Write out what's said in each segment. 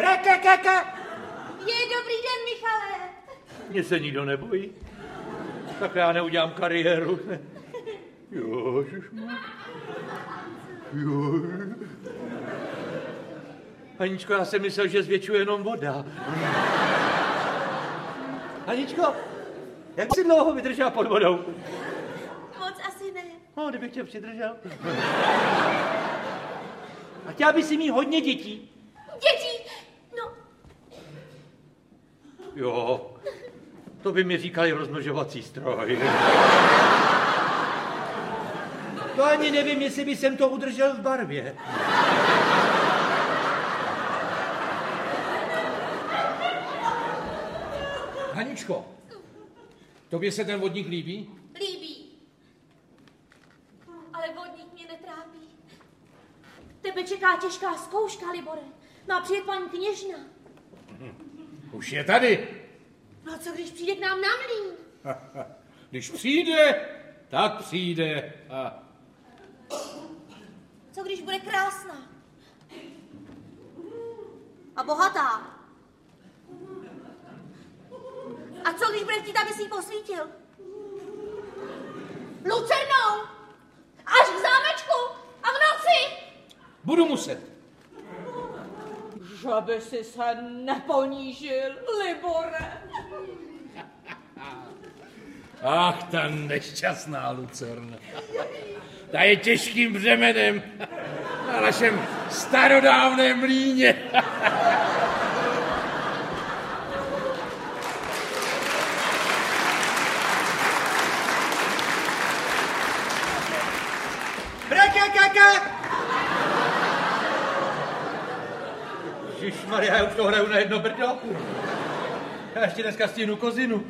Je dobrý den, Michale. Mně se nikdo nebojí. Tak já neudělám kariéru. Haničko, já jsem myslel, že zvětšuje jenom voda. Haničko, jak jsi dlouho vydržela pod vodou? Moc asi ne. No, kdybych tě přidržel. A chtěla by si mít hodně dětí. Dětí? No. Jo, to by mi říkali rozmnožovací stroj. To ani nevím, jestli by jsem to udržel v barvě. Haničko, tobě se ten vodník líbí? Líbí. Ale vodník mě netrápí. Tebe čeká těžká zkouška, Libore. Má přijet paní kněžna. Už je tady. No a co když přijde k nám na mlýn? Když přijde, tak přijde. Co když bude krásná? A bohatá? A co když bude chtít, aby si ji posvítil? Lucernou! Až k zámečku! A v noci! Budu muset. Že by si se neponížil, Libore. Ach, ta nešťastná Lucerna. Ta je těžkým břemenem na našem starodávném mlýně. Ježišmarja, já už to hraju na jedno brdo. Já ještě dneska stihnu kozinu.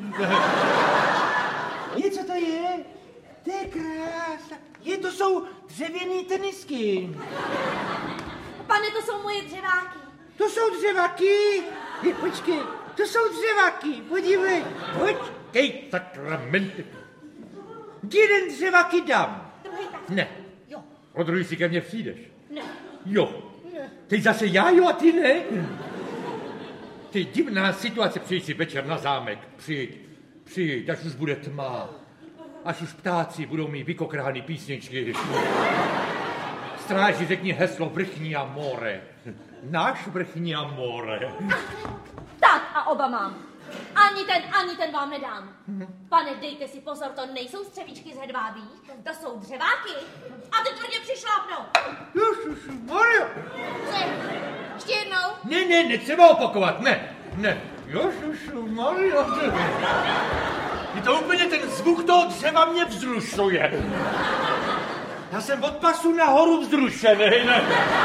Co to je? To je krása. To jsou dřevěný tenisky. Pane, to jsou moje dřeváky. To jsou dřevaky. Počkej, to jsou dřevaky. Podívej. Počkej, sakramenty. Jeden dřevaky dám. Druhý tak. Ne. Jo. O druhý si ke mně přijdeš. Ne. Jo. Teď zase já, jo, a ty ne? Ty divná situace, přijď si večer na zámek, přijď, až už bude tma, až už ptáci budou mít vykokrány písničky. Stráži řekni heslo vrchní amore. Náš vrchní amore. Tak a oba mám. Ani ten vám nedám. Pane, dejte si pozor, to nejsou střevíčky z hedvábí, to jsou dřeváky. A ty tvrdě přišlápnou. Ježišmarja. Ještě jednou. Ne, netřeba opakovat, ne. Ježišmarja. Je to úplně ten zvuk toho dřeva mě vzrušuje. Já jsem od pasu nahoru vzrušený, ne.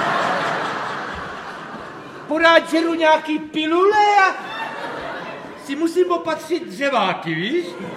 Porád žeru nějaký pilule a si musím opatřit dřeváky, víš?